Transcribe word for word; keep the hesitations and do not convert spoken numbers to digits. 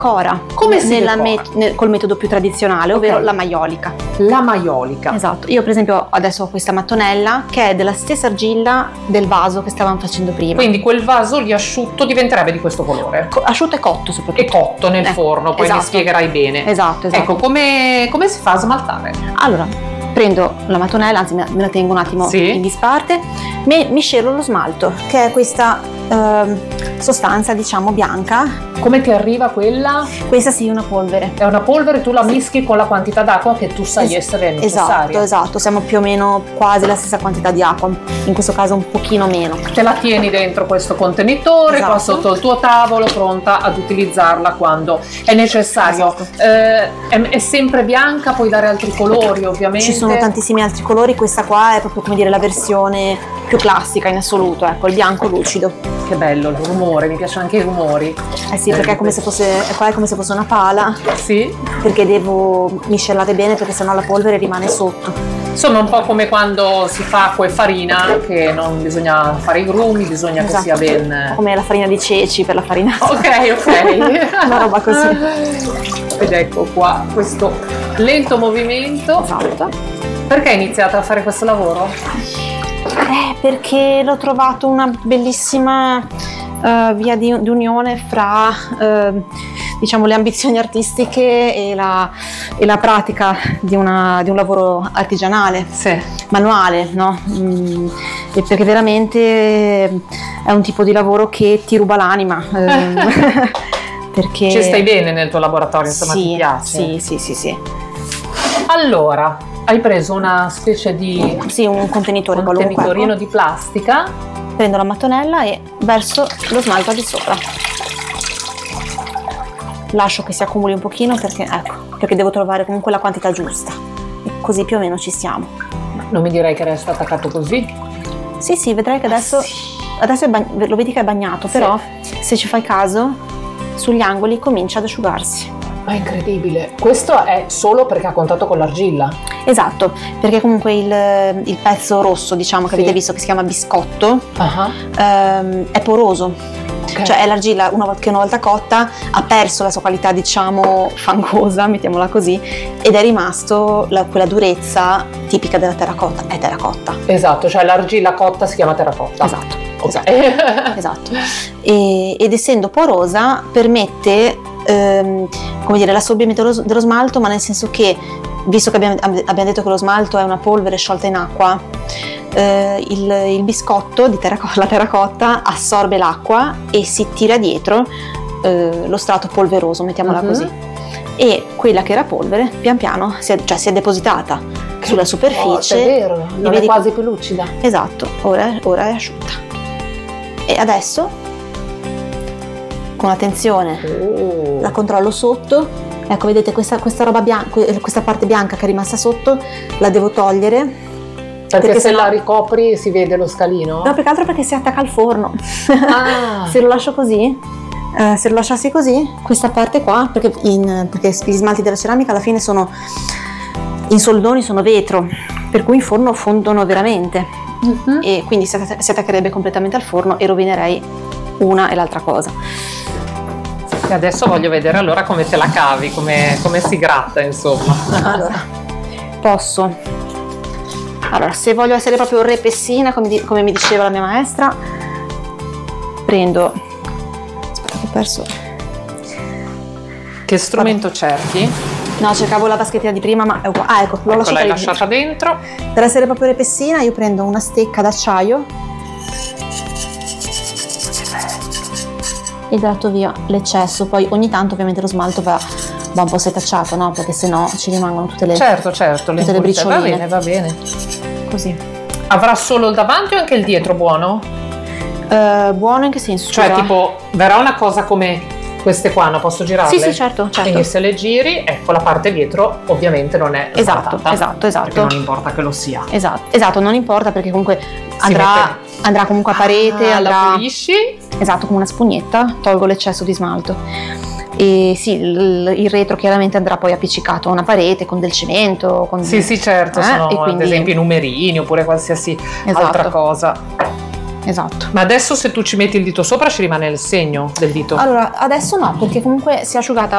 cora. Come si nella decora? met- nel- col metodo più tradizionale, ovvero Ok. la maiolica. La maiolica. Esatto. Io per esempio adesso ho questa mattonella che è della stessa argilla del vaso che stavamo facendo prima. Quindi quel vaso lì asciutto diventerebbe di questo colore. Co- asciutto e cotto soprattutto. E cotto nel Eh, forno, poi mi esatto. spiegherai bene. Esatto, esatto. Ecco, come, come si fa a smaltare? Allora, prendo la mattonella, anzi me me la tengo un attimo Sì. in disparte, mi miscelo lo smalto, che è questa ehm, sostanza, diciamo, bianca. Come ti arriva quella? Questa sì, è una polvere. È una polvere, tu la mischi con la quantità d'acqua che tu sai Es- essere Esatto, necessaria. esatto, siamo più o meno quasi la stessa quantità di acqua, in questo caso un pochino meno. Te la tieni dentro questo contenitore, Esatto. qua sotto il tuo tavolo, pronta ad utilizzarla quando è necessario. Esatto. Eh, è, è sempre bianca, puoi dare altri colori ovviamente. Ci sono tantissimi altri colori, questa qua è proprio, come dire, la versione più classica in assoluto, ecco, il bianco lucido. Che bello il rumore, mi piacciono anche i rumori. Eh sì, perché è come se fosse, qua è come se fosse una pala, Sì. perché devo miscelare bene perché sennò la polvere rimane sotto. Insomma, un po' come quando si fa acqua e farina, che non bisogna fare i grumi, bisogna Esatto. che sia ben... Come la farina di ceci per la farina. Ok, ok. Una roba così. Ed ecco qua questo lento movimento. Esatto. Perché hai iniziato a fare questo lavoro? Eh, perché l'ho trovato una bellissima eh, via di, di unione fra eh, diciamo le ambizioni artistiche e la, e la pratica di, una, di un lavoro artigianale, Sì. manuale, no? Mm, e perché veramente è un tipo di lavoro che ti ruba l'anima. ehm, perché Ci stai bene nel tuo laboratorio, insomma, sì, ti piace? Sì, sì, sì, sì. Allora, hai preso una specie di Sì, un contenitore qualunque. contenitorino ecco. di plastica. Prendo la mattonella e verso lo smalto al di sopra. Lascio che si accumuli un pochino perché, ecco, perché devo trovare comunque la quantità giusta. E così più o meno ci siamo. Non mi direi che resta attaccato così. Sì, sì, vedrai che adesso, adesso è bag- lo vedi che è bagnato, Sì. però se ci fai caso, sugli angoli comincia ad asciugarsi. Ma è incredibile. Questo è solo perché ha contatto con l'argilla. Esatto, perché comunque il, il pezzo rosso, diciamo, che Sì. avete visto che si chiama biscotto, Ah, ehm, è poroso. ok. Cioè è l'argilla una volta, che una volta cotta ha perso la sua qualità, diciamo, fangosa, mettiamola così, ed è rimasto la- quella durezza tipica della terracotta, è terracotta. Esatto, cioè l'argilla cotta si chiama terracotta. Esatto, Ok. esatto, esatto. E- ed essendo porosa permette, ehm, come dire, l'assorbimento dello, dello smalto, ma nel senso che, visto che abbiamo, abbiamo detto che lo smalto è una polvere sciolta in acqua, eh, il, il biscotto di terracotta, la terracotta assorbe l'acqua e si tira dietro eh, lo strato polveroso, mettiamola Mhm. così. E quella che era polvere, pian piano, si è, cioè si è depositata sulla Oh, superficie. è vero, non è vedi- quasi più lucida. Esatto, ora, ora è asciutta. E adesso, con attenzione, Oh. la controllo sotto. Ecco, vedete questa, questa roba bianca, questa parte bianca che è rimasta sotto, la devo togliere. Perché, perché se sennò- la ricopri si vede lo scalino? No, più che altro perché si attacca al forno. Ah. Se lo lascio così, eh, se lo lasciassi così, questa parte qua, perché, in- perché gli smalti della ceramica alla fine sono, in soldoni sono vetro, per cui in forno fondono veramente. Mhm. E quindi si, atta- si attaccherebbe completamente al forno e rovinerei una e l'altra cosa. E adesso voglio vedere allora come te la cavi, come, come si gratta, insomma. Allora, posso. Allora, se voglio essere proprio repessina, come, di- come mi diceva la mia maestra, prendo. Aspetta, che ho perso. Che strumento cerchi? No, cercavo la vaschettina di prima, ma è uguale. Ah, ecco, l'ho Ecco, lasciata l'hai lì. lasciata dentro. Per essere proprio repessina, io prendo una stecca d'acciaio e gratto via l'eccesso. Poi ogni tanto ovviamente lo smalto va, va un po' setacciato, no? Perché sennò ci rimangono tutte le. Certo, certo, Tutte le impurezze. Va bricioline. bene, va bene. Così. Avrà solo il davanti o anche il dietro buono? Eh, buono in che senso? Cioè, scusa? tipo, verrà una cosa come queste qua, no? Posso girarle? Sì, sì, certo, certo. Quindi se le giri, ecco, la parte dietro ovviamente non è Esatto, smaltata, esatto, esatto. perché non importa che lo sia. Esatto, esatto, non importa perché comunque andrà, andrà comunque a parete, Ah, la andrà. pulisci? Esatto, come una spugnetta, tolgo l'eccesso di smalto. E sì, il, il retro chiaramente andrà poi appiccicato a una parete con del cemento. Con Sì, sì, certo, eh, sono e quindi- ad esempio i numerini oppure qualsiasi Esatto. altra cosa. Esatto. Ma adesso se tu ci metti il dito sopra ci rimane il segno del dito. Allora, adesso no, perché comunque si è asciugata